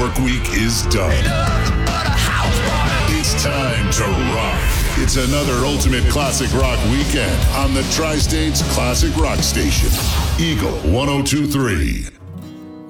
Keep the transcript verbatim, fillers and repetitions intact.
work week is done. It's time to rock. It's another Ultimate Classic Rock weekend on the Tri-States Classic Rock Station. Eagle one oh two three.